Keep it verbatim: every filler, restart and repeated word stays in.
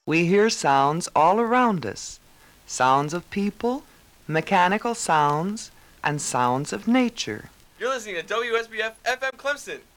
We hear sounds all around us, sounds of people, mechanical sounds, and sounds of nature. You're listening to W S B F F M Clemson.